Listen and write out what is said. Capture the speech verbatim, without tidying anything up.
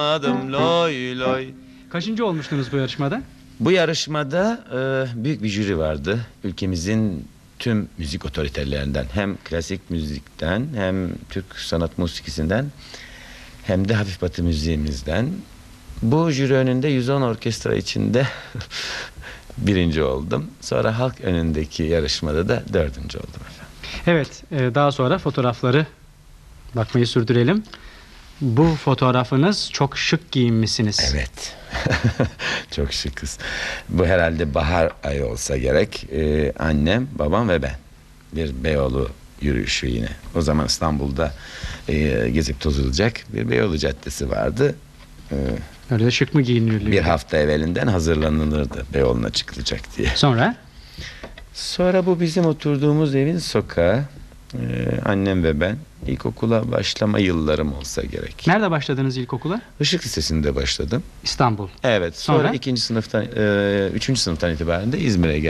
Adım loy loy. Kaçıncı olmuştunuz bu yarışmada? Bu yarışmada e, büyük bir jüri vardı. Ülkemizin tüm müzik otoritelerinden, hem klasik müzikten, hem Türk sanat musikisinden, hem de hafif batı müziğimizden. Bu jüri önünde yüz on orkestra içinde birinci oldum. Sonra halk önündeki yarışmada da dördüncü oldum efendim. Evet, e, daha sonra fotoğrafları bakmayı sürdürelim. Bu fotoğrafınız, çok şık giyinmişsiniz. Evet. Çok şıkız. Bu herhalde bahar ayı olsa gerek. Ee, annem, babam ve ben. Bir Beyoğlu yürüyüşü yine. O zaman İstanbul'da e, gezip tozulacak bir Beyoğlu Caddesi vardı. Ee, Öyle de şık mı giyiniliyor? bir hafta evvelinden hazırlanılırdı Beyoğlu'na çıkılacak diye. Sonra? Sonra bu bizim oturduğumuz evin sokağı. Ee, annem ve ben. İlkokula başlama yıllarım olsa gerek. Nerede başladınız ilkokula? Işık Lisesi'nde başladım. İstanbul. Evet. Sonra, Sonra? ikinci sınıftan, e, üçüncü sınıftan itibaren de İzmir'e geldim.